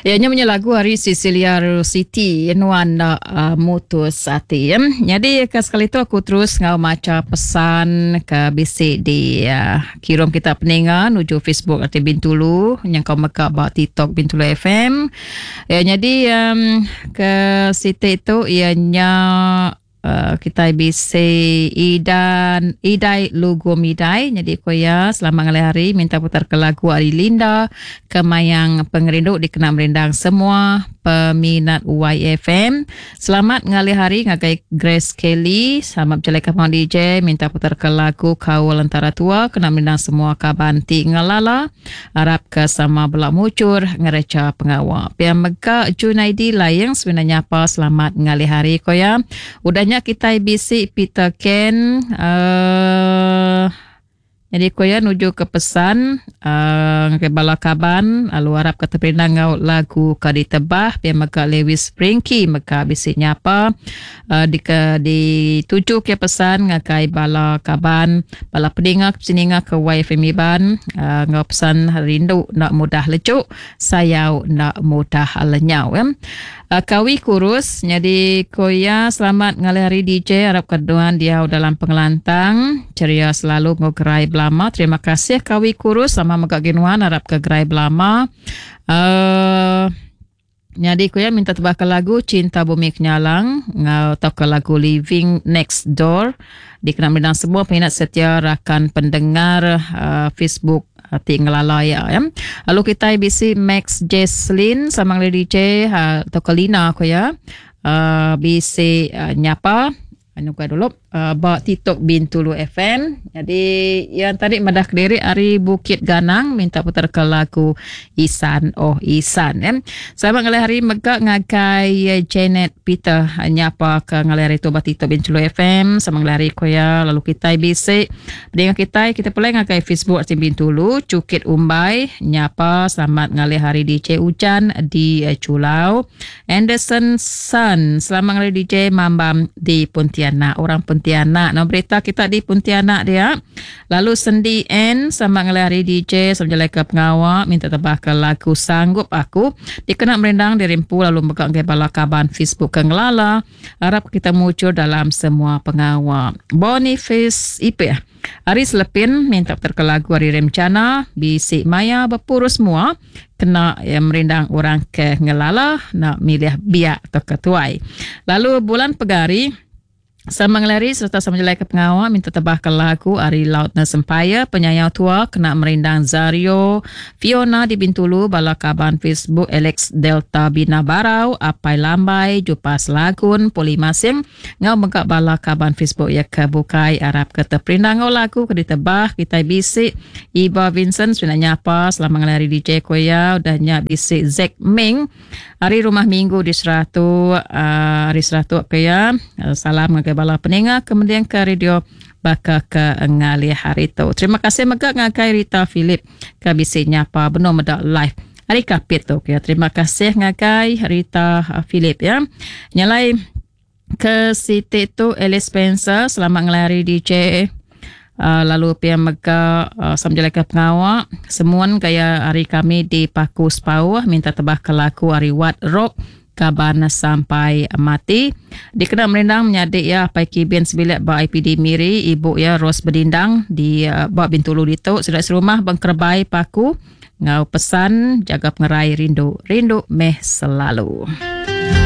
Ianya punya lagu hari Cecilia Rositi Nuan mutus hati. Jadi sekali itu aku terus ngau maca pesan ke bisik di kirim kita pendengar nuju Facebook Ati Bintulu yang kau mekak bawa TikTok Bintulu FM. Jadi ke situ itu ianya kita bisa idai logo midai. Jadi koya selamat ngalih hari minta putar ke lagu Ari Linda kemayang pengerinduk dikenal merendang semua peminat YFM. Selamat ngalih hari ngagai Grace Kelly selamat berjaya kapal DJ minta putar ke lagu Kau Lentara Tua kena merendang semua kabanti ngalala harap ke sama belak mucur ngereca pengawal pian mega Junaidi layang sebenarnya apa selamat ngalih hari koya udahnya kita bisik Peter Ken jadi koya nuju ke pesan ke balakaban lalu harap kata penangau lagu kadi tebah biar maka Lewis Frankie maka bisik nyapa di tuju ke pesan ngakai balakaban bala pendengar peseninga ke YFM Iban ngau pesan rindu nak mudah lecuk sayau nak mudah lenyau kawi kurus jadi koya selamat ngalih hari DJ harap keduan dia dalam pengelantang ceria selalu ngogerai belama terima kasih kawi kurus sama megak ginuan harap ke gerai belama jadi koya minta tebak ke lagu Cinta Bumi Kenyalang atau ke lagu Living Next Door dikenal dengan semua peminat setia rakan pendengar Facebook tinggal ya. Lalu kita bisi Max Jesslyn sama DJ atau Kelina aku ya. Bisi nyapa anu ka dulu bawa TikTok Bintulu FM. Jadi yang tadi madah kediri hari Bukit Ganang minta putar ke lagu Isan Isan sama ngalih hari megak ngakai Janet Peter nyapa ke ngalih hari tu bawa TikTok Bintulu FM sama ngalih hari koya lalu kita bisi dengan kita pula ngakai Facebook Arti Bintulu Cukit Umbai nyapa selamat ngalih hari DJ Ujan di Culau Anderson Sun selamat ngalih DJ Mambam di Pontianak orang Pontianak. Nah, berita kita di Pontianak dia. Lalu Sendi N sama ngelari DJ sama jalan ke pengawak minta tebah ke lagu Sanggup Aku. Dikena merendang di rimpu lalu buka ke balakaban Facebook ke ngelala. Harap kita muncul dalam semua pengawak. Boniface IP Aris Lepin minta putar ke lagu Hari Remcana. Bisik Maya berpurus semua. Kena merendang orang ke ngelala. Nak milih biak atau ketuai. Lalu bulan Pegari sama ngelari serta sama jelai ke pengawal minta tebah ke lagu Ari Lautna Sempaya penyayau tua kena merindang Zario Fiona di Bintulu balakaban Facebook Alex Delta Bina Barau Apai Lambai Jupas Lagun Poli Masing ngau megak balakaban Facebook ya kebukai Arab kata perindang ngau lagu ke ditebah kita bisik Iba Vincent sebenarnya apa selama ngelari DJ koya udahnya bisik Zek Ming Hari Rumah Minggu di Seratu Hari Seratu kaya salam ngagai bala pendengar kemudian ke radio baka ke ngalih hari tu. Terima kasih megak ngagai Rita Philip ke bisik nyapa benar medak live hari kapit tu ya. Terima kasih ngagai Rita Philip ya. Nyalai ke Siti tu Alice Spencer selamat ngelari DJ lalu pihak mega sambil ke pengawak semuan gaya hari kami di Paku Sepau minta tebah ke lagu Hari Wat Rock kaban sampai mati dikena merendang menyadik ya Paiki Bin Sebilik ba IPD Miri ibu ya Ros Bedindang di Bak Bintulu Dituk sudah serumah Bangkerbai Paku ngau pesan jaga pengerai rindu meh selalu.